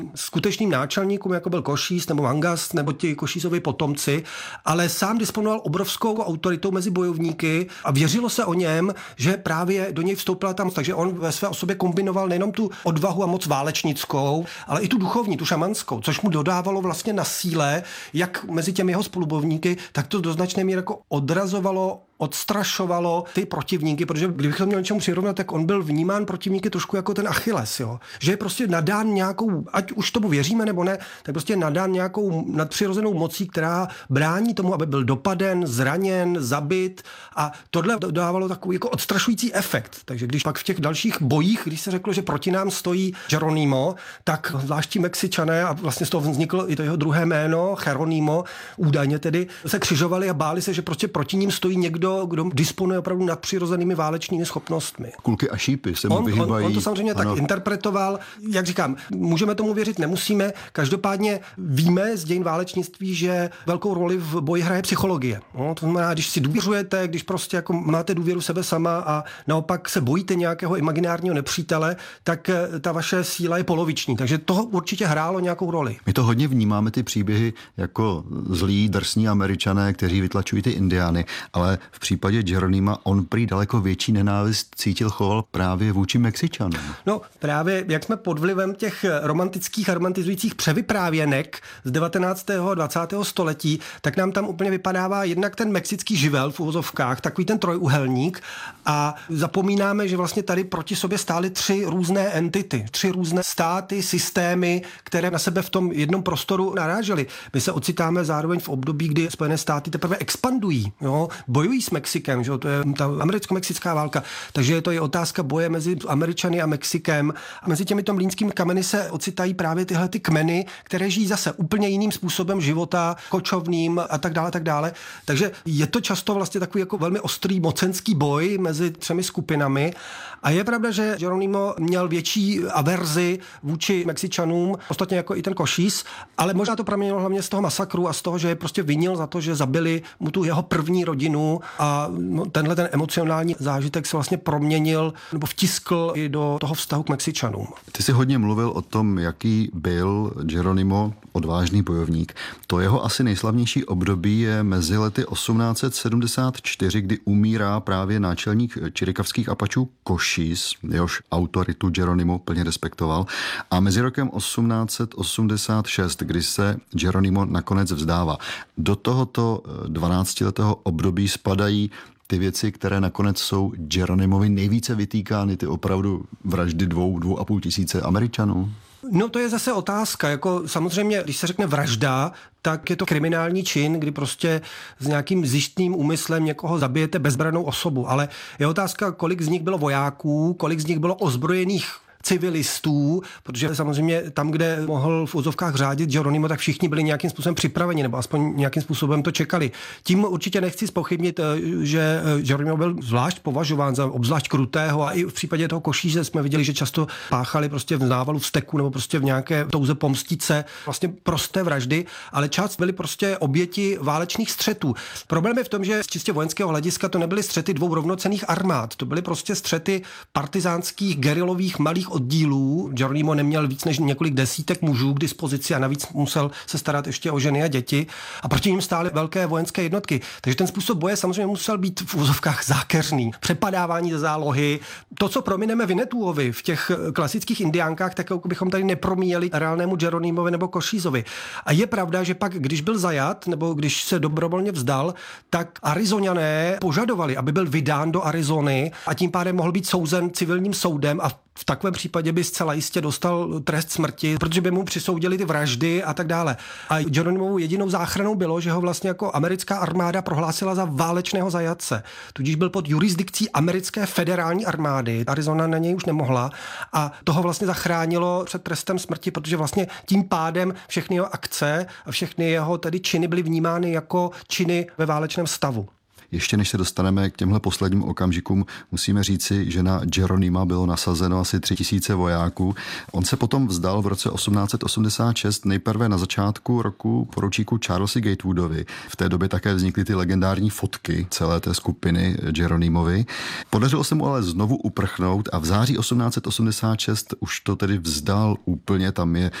skutečným náčelníkům, jako byl Košíz nebo Mangas nebo ti Košízovi potomci, ale sám disponoval obrovskou autoritou mezi bojovníky a věřilo se o něm, že právě do něj vstoupila tam, takže on ve své osobě kombinoval nejenom tu odvahu a moc válečnickou, ale i tu duchovní, tu šamanskou, což mu dodávalo vlastně na síle, jak mezi těmi jeho spolubojovníky, tak to do značné míry jako odrazovalo, odstrašovalo ty protivníky, protože kdybych to měl něčemu přirovnat, tak on byl vnímán protivníky trošku jako ten Achilles, jo. Že je prostě nadán nějakou, ať už tomu věříme nebo ne, tak prostě nadán nějakou nadpřirozenou mocí, která brání tomu, aby byl dopaden, zraněn, zabit, a tohle dodávalo takový jako odstrašující efekt. Takže když pak v těch dalších bojích, když se řeklo, že proti nám stojí Geronimo, tak zvláště Mexičané, a vlastně z toho vzniklo i to jeho druhé jméno, Jeronimo, údajně tedy, se křižovali a báli se, že prostě proti ním stojí někdo, kdo disponuje opravdu nadpřirozenými válečnými schopnostmi. Kulky a šípy se mu vyhýbají. On to samozřejmě tak interpretoval. Jak říkám, můžeme tomu věřit, nemusíme. Každopádně víme z dějin válečnictví, že velkou roli v boji hraje psychologie. No, to znamená, když si důvěřujete, když prostě jako máte důvěru sebe sama a naopak se bojíte nějakého imaginárního nepřítele, tak ta vaše síla je poloviční. Takže to určitě hrálo nějakou roli. My to hodně vnímáme, ty příběhy, jako zlí, drsní Američané, kteří vytlačují ty indiány, ale v případě Geronima on prý daleko větší nenávist cítil, choval právě vůči Mexičanům. No právě, jak jsme pod vlivem těch romantických a romantizujících převyprávěnek z 19. a 20. století, tak nám tam úplně vypadává jednak ten mexický živel v uvozovkách, takový ten trojúhelník, a zapomínáme, že vlastně tady proti sobě stály 3 různé entity, 3 různé státy, systémy, které na sebe v tom jednom prostoru narážely. My se ocitáme zároveň v období, kdy Spojené státy teprve expandují, jo, bojují s Mexikem, že? To je ta americko-mexická válka, takže to je otázka boje mezi Američany a Mexikem, a mezi těmito mlýnskými kameny se ocitají právě tyhle ty kmeny, které žijí zase úplně jiným způsobem života, kočovným a tak dále. Takže je to často vlastně takový jako velmi ostrý mocenský boj mezi 3 skupinami, a je pravda, že Geronimo měl větší averzi vůči Mexičanům, ostatně jako i ten Košíz, ale možná to proměnilo hlavně z toho masakru a z toho, že je prostě vinil za to, že zabili mu tu jeho první rodinu, a tenhle ten emocionální zážitek se vlastně proměnil nebo vtiskl i do toho vztahu k Mexičanům. Ty jsi hodně mluvil o tom, jaký byl Geronimo odvážný bojovník. To jeho asi nejslavnější období je mezi lety 1874, kdy umírá právě náčelník čirikavských Apačů Košíz, jehož autoritu Geronimo plně respektoval, a mezi rokem 1886, kdy se Geronimo nakonec vzdává. Do tohoto 12letého období spadají ty věci, které nakonec jsou Geronimovi nejvíce vytýkány, ty opravdu vraždy 2,5 tisíce Američanů? No to je zase otázka, jako samozřejmě, když se řekne vražda, tak je to kriminální čin, kdy prostě s nějakým zjištným úmyslem někoho zabijete bezbrannou osobu, ale je otázka, kolik z nich bylo vojáků, kolik z nich bylo ozbrojených civilistů, protože samozřejmě tam, kde mohl v úzovkách řádit Geronimo, tak všichni byli nějakým způsobem připraveni, nebo aspoň nějakým způsobem to čekali. Tím určitě nechci zpochybnit, že Geronimo byl zvlášť považován za obzvlášť krutého, a i v případě toho Košíze jsme viděli, že často páchali prostě v návalu vzteku nebo prostě v nějaké touze pomstit se, vlastně prosté vraždy, ale část byly prostě oběti válečných střetů. Problém je v tom, že z čistě vojenského hlediska to nebyly střety 2 rovnocenných armád, to byly prostě střety partizánských, gerilových, malých oddílů. Geronimo neměl víc než několik desítek mužů k dispozici a navíc musel se starat ještě o ženy a děti, a proti ním stály velké vojenské jednotky. Takže ten způsob boje samozřejmě musel být v úzovkách zákeřný. Přepadávání ze zálohy. To, co promineme Vinetuovi v těch klasických indiánkách, tak bychom tady nepromíjeli reálnému Geronimovi nebo Košízovi. A je pravda, že pak, když byl zajat nebo když se dobrovolně vzdal, tak Arizoňané požadovali, aby byl vydán do Arizony a tím pádem mohl být souzen civilním soudem, a v takovém případě by zcela jistě dostal trest smrti, protože by mu přisoudili ty vraždy a tak dále. A Geronimovu jedinou záchranou bylo, že ho vlastně jako americká armáda prohlásila za válečného zajatce. Tudíž byl pod jurisdikcí americké federální armády. Arizona na něj už nemohla, a toho vlastně zachránilo před trestem smrti, protože vlastně tím pádem všechny jeho akce a všechny jeho tedy činy byly vnímány jako činy ve válečném stavu. Ještě než se dostaneme k těmhle posledním okamžikům, musíme říci, že na Geronima bylo nasazeno asi 3000 vojáků. On se potom vzdal v roce 1886, nejprve na začátku roku poručíku Charlesi Gatewoodovi. V té době také vznikly ty legendární fotky celé té skupiny Geronimovi. Podařilo se mu ale znovu uprchnout a v září 1886 už to tedy vzdal úplně. Tam je